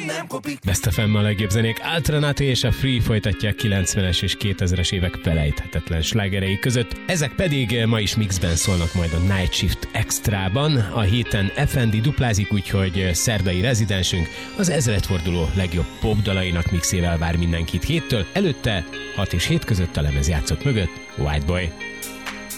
nem kopik. Best FM a legjobb zenék. Alternati és a Free folytatják 90-es és 2000-es évek felejthetetlen slágerei között. Ezek pedig ma is mixben szólnak majd a Night Shift Extrában. A héten FND duplázik, úgyhogy szerdai rezidensünk az ezredforduló legjobb popdalainak mixével vár mindenkit héttől. Előtte 6 és 7 között a lemezjátszók mögött White Boy.